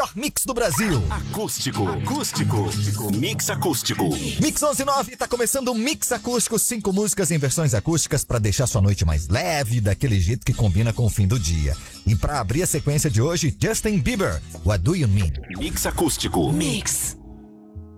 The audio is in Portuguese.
melhor mix do Brasil. Acústico. Mix acústico. Mix 11:09, tá começando o Mix Acústico, 5 músicas em versões acústicas pra deixar sua noite mais leve, daquele jeito que combina com o fim do dia. E pra abrir a sequência de hoje, Justin Bieber, What Do You Mean? Mix acústico. Mix.